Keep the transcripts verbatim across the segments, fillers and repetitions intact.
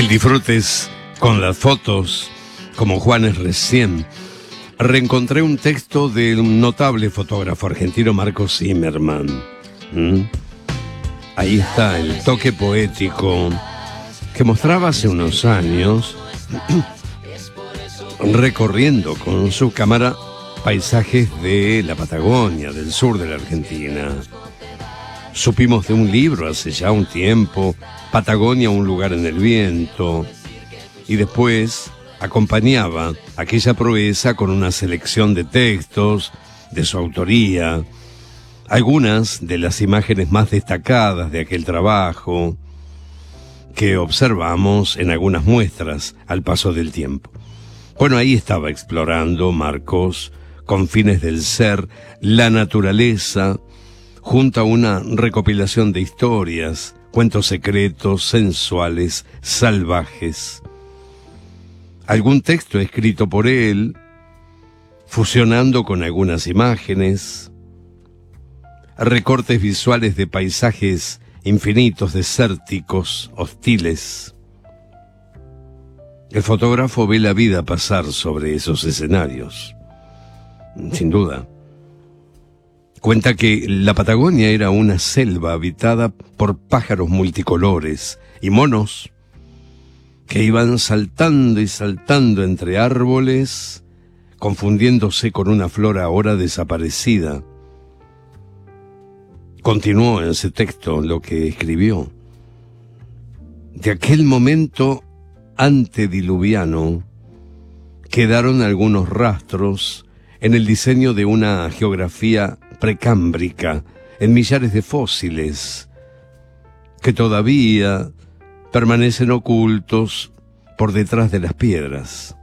El disfrute es con las fotos, como Juanes recién. Reencontré un texto del notable fotógrafo argentino Marcos Zimmerman. ¿Mm? Ahí está el toque poético que mostraba hace unos años recorriendo con su cámara paisajes de la Patagonia, del sur de la Argentina. Supimos de un libro hace ya un tiempo, Patagonia, un lugar en el viento, y después acompañaba aquella proeza con una selección de textos de su autoría, algunas de las imágenes más destacadas de aquel trabajo que observamos en algunas muestras al paso del tiempo. Bueno, ahí estaba explorando Marcos confines del ser, la naturaleza, junto a una recopilación de historias, cuentos secretos, sensuales, salvajes. Algún texto escrito por él, fusionando con algunas imágenes, recortes visuales de paisajes infinitos, desérticos, hostiles. El fotógrafo ve la vida pasar sobre esos escenarios, sin duda. Cuenta que la Patagonia era una selva habitada por pájaros multicolores y monos que iban saltando y saltando entre árboles, confundiéndose con una flora ahora desaparecida. Continuó en ese texto lo que escribió. De aquel momento antediluviano quedaron algunos rastros en el diseño de una geografía precámbrica, en millares de fósiles que todavía permanecen ocultos por detrás de las piedras.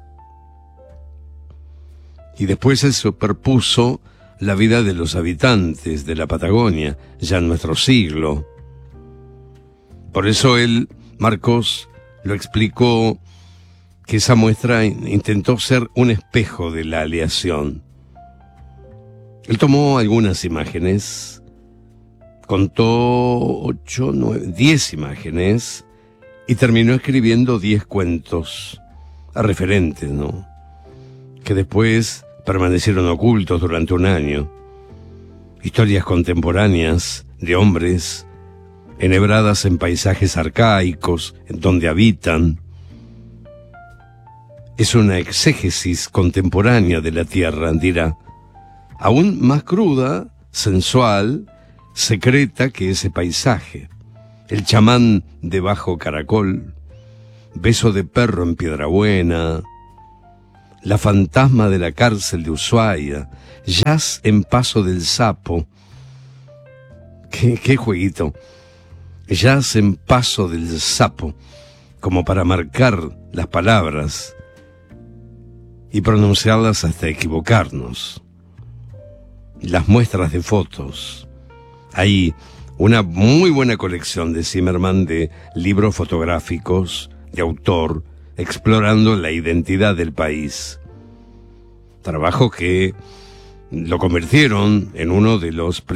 Y después se superpuso la vida de los habitantes de la Patagonia, ya en nuestro siglo. Por eso él, Marcos, lo explicó que esa muestra intentó ser un espejo de la aleación. Él tomó algunas imágenes, contó ocho, nueve, diez imágenes y terminó escribiendo diez cuentos referentes, ¿no? Que después permanecieron ocultos durante un año. Historias contemporáneas de hombres enhebradas en paisajes arcaicos, en donde habitan. Es una exégesis contemporánea de la tierra, dirá, aún más cruda, sensual, secreta que ese paisaje. El chamán de Bajo Caracol, Beso de perro en Piedrabuena, la fantasma de la cárcel de Ushuaia, Jazz en Paso del Sapo. ¿Qué, qué jueguito? Jazz en Paso del Sapo, como para marcar las palabras y pronunciarlas hasta equivocarnos. Las muestras de fotos. Hay una muy buena colección de Zimmerman de libros fotográficos de autor explorando la identidad del país. Trabajo que lo convirtieron en uno de los